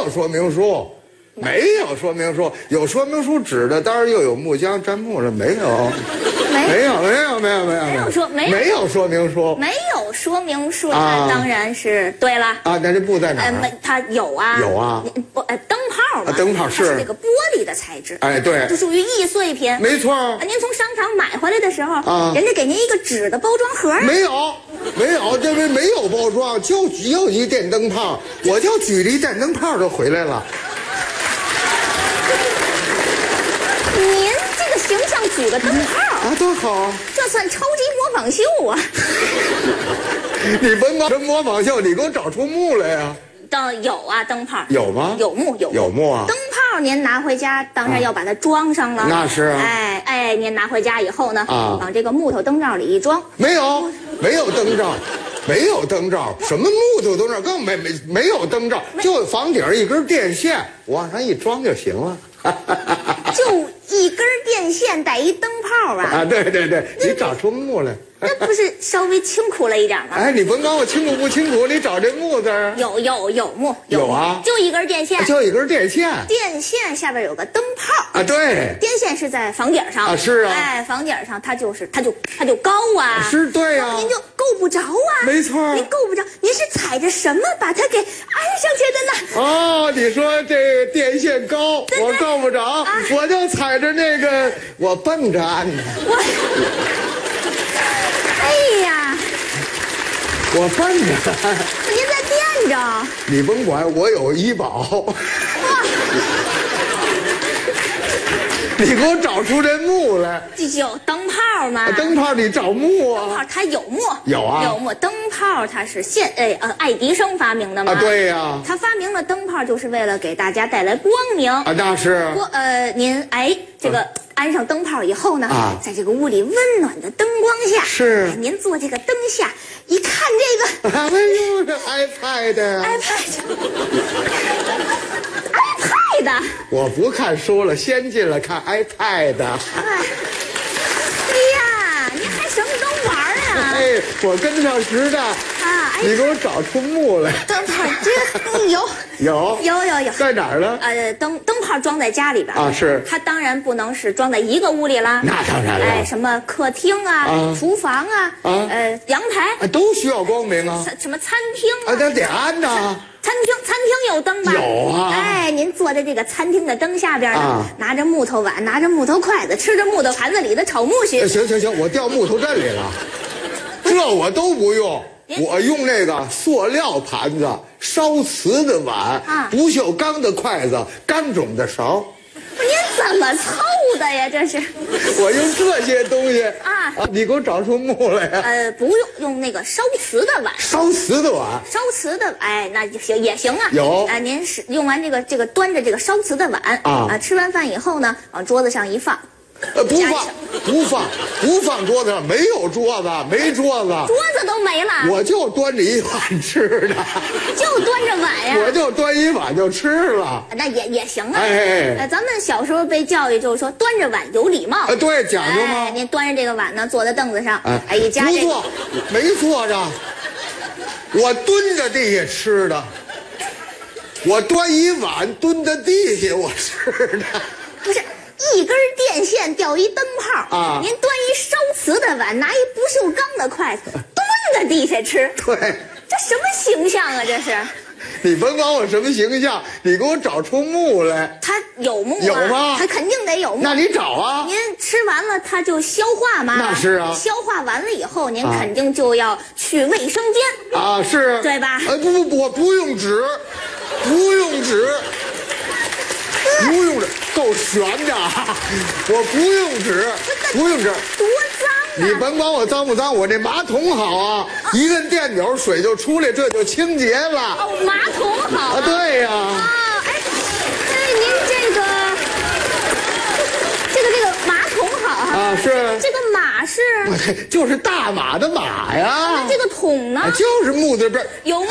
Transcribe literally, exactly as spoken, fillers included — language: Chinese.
有说明书。没有说明书，有说明书指的，当然又有木浆沾木了，没有，没有，没有，没有，没有， 没有说没有没有说明书， 没有说明书， 啊那当然是对了啊。那这布在哪儿？ 呃，没，它有啊， 有啊， 不，呃，灯泡嘛， 啊灯泡是它是这个玻璃的材质， 哎，对， 就属于易碎品， 没错。 您从商场买回来的时候， 啊， 人家给您一个纸的包装盒， 没有，没有，这边没有包装，就只有一电灯泡，我就举了一电灯泡就回来了。 您这个形象举个灯泡啊，多好！ 这算超级模仿秀啊！ 你甭忙什么模仿秀，你给我找出木来呀！ 灯有啊，灯泡有吗？ 有木有有木啊！ 灯泡您拿回家，当然要把它装上了。 那是啊。 哎哎，您拿回家以后呢， 啊， 往这个木头灯罩里一装。 没有，没有灯罩。没有灯罩，什么木头灯罩，更没没没有灯罩，就房顶一根电线，往上一装就行了。 就一根电线带一灯泡啊！ 啊，对对对，你找出木来， 那不是稍微清苦了一点吗？ 哎，你甭管我清苦不清苦，你找这木字儿。 有有有木有啊， 就一根电线， 就一根电线， 电线下边有个灯泡啊，对， 电线是在房顶上啊，是啊， 哎，房顶上它就是它就它就高啊， 是对呀， 您就够不着啊， 没错， 您够不着，您是踩着什么把它给安上去的呢？ 哦，你说这电线高，我够不着，啊，我就踩着那个，我蹦着安的。 我，哎呀， 我蹦着。 您在垫着。 你甭管，我有医保。你给我找出这木来。 有灯泡吗？ 啊，灯泡你找木啊？ 灯泡它有木。 有啊。 有木。灯泡它是现呃呃爱迪生发明的嘛？ 啊，对呀，啊。 他发明了灯泡，就是为了给大家带来光明。 啊，那是。 光呃，您哎这个。啊安上灯泡以后呢，啊，在这个屋里温暖的灯光下， 是、 哎、您坐这个灯下一看这个， 哎呦，这 iPad，iPad， iPad， 我不看书了，先进了看 iPad。 哎，哎呀，您还什么都玩啊？ 哎，我跟得上时代啊！你给我找出木来。 灯泡这有有有有有， 在哪儿呢？ 呃，灯灯泡装在家里边啊，是。 它当然不能是装在一个屋里啦。 那当然了。 哎，什么客厅啊、啊厨房啊、啊呃阳台， 啊，都需要光明啊。 什么餐厅啊，那得安呐。 餐厅餐厅有灯吧？ 有啊。 哎，您坐在这个餐厅的灯下边呢，啊、拿着木头碗，拿着木头筷子，吃着木头盘子里的炒木须。 行行行，我掉木头阵里了，这我都不用。我用那个塑料盘子、烧瓷的碗、啊、不锈钢的筷子、钢种的勺。 您怎么凑的呀？这是。 我用这些东西啊啊！你给我找出木来呀！ 呃，不用，用那个烧瓷的碗。 烧瓷的碗。 烧瓷的，哎，那就行也行啊。 有。 啊、呃，您是用完这个这个端着这个烧瓷的碗啊、呃，吃完饭以后呢，往桌子上一放。 呃，不放，不放，不放桌子上，没有桌子，没桌子， 桌子都没了， 我就端着一碗吃的， 就端着碗呀， 我就端一碗就吃了， 那也也行啊。 哎哎哎，咱们小时候被教育就是说端着碗有礼貌， 啊，对，讲究吗？ 哎，您端着这个碗呢，坐在凳子上，哎，哎一夹、这个， 不坐，没坐着，我蹲着地下吃的，我端一碗蹲在地下我吃的， 不是。一根电线吊一灯泡啊！您端一烧瓷的碗，拿一不锈钢的筷子，蹲在地下吃。 对， 这什么形象啊？这是。 你甭管我什么形象，你给我找出木来。 它有木啊？ 有吗？ 它肯定得有木。 那你找啊！ 您吃完了，它就消化嘛。 那是啊。 消化完了以后，您肯定就要去卫生间啊，是， 对吧？ 哎，不不，我不用纸，不用纸。不用纸，够悬的，我不用纸，不用纸， 多脏啊！ 你甭管我脏不脏，我这马桶好啊，啊一摁电钮水就出来，这就清洁了。 哦，马桶好啊！ 啊对呀。 啊，哎，哎，您这个，这个这个马桶好啊！ 啊，是。 这个马是？ 就是大马的马呀。 那这个桶呢？ 就是木字边有。